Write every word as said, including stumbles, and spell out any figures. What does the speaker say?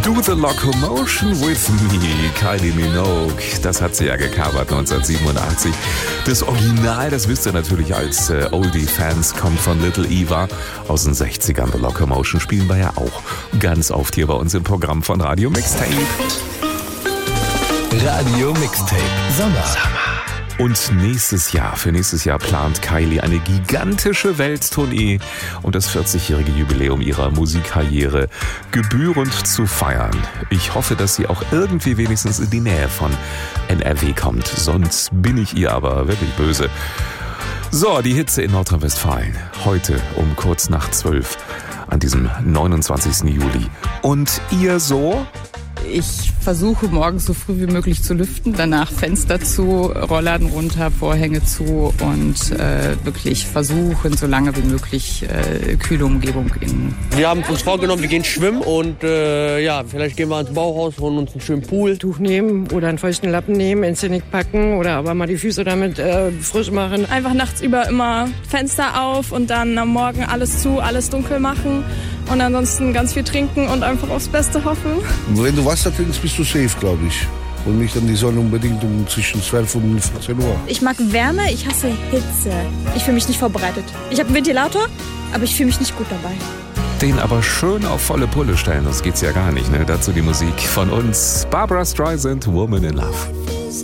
Do the Locomotion with me, Kylie Minogue. Das hat sie ja gecovert neunzehnhundertsiebenundachtzig. Das Original, das wisst ihr natürlich als äh, Oldie-Fans, kommt von Little Eva aus den sechzigern. The Locomotion spielen wir ja auch ganz oft hier bei uns im Programm von Radio Mixtape. Radio Mixtape Sommer. Und nächstes Jahr, für nächstes Jahr plant Kylie eine gigantische Welttournee, um das vierzigjährige Jubiläum ihrer Musikkarriere gebührend zu feiern. Ich hoffe, dass sie auch irgendwie wenigstens in die Nähe von N R W kommt. Sonst bin ich ihr aber wirklich böse. So, die Hitze in Nordrhein-Westfalen. Heute um kurz nach zwölf an diesem neunundzwanzigsten Juli. Und ihr so? Ich versuche morgens so früh wie möglich zu lüften, danach Fenster zu, Rollladen runter, Vorhänge zu und äh, wirklich versuchen, so lange wie möglich äh, kühle Umgebung in. Wir haben uns vorgenommen, wir gehen schwimmen und äh, ja, vielleicht gehen wir ins Bauhaus, holen uns einen schönen Pool. Tuch nehmen oder einen feuchten Lappen nehmen, ins Genick packen oder aber mal die Füße damit äh, frisch machen. Einfach nachts über immer Fenster auf und dann am Morgen alles zu, alles dunkel machen. Und ansonsten ganz viel trinken und einfach aufs Beste hoffen. Wenn du Wasser trinkst, bist du safe, glaube ich. Und nicht an die Sonne unbedingt um zwischen zwölf und vierzehn Uhr. Ich mag Wärme, ich hasse Hitze. Ich fühle mich nicht vorbereitet. Ich habe einen Ventilator, aber ich fühle mich nicht gut dabei. Den aber schön auf volle Pulle stellen, das geht's ja gar nicht, ne? Dazu die Musik von uns. Barbra Streisand, Woman in Love.